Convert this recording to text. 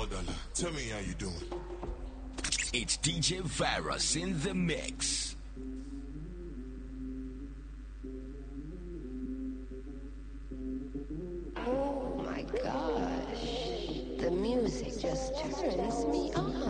Dollar, tell me how you doing. It's DJ Virus in the mix. Oh my gosh, the music just turns me on.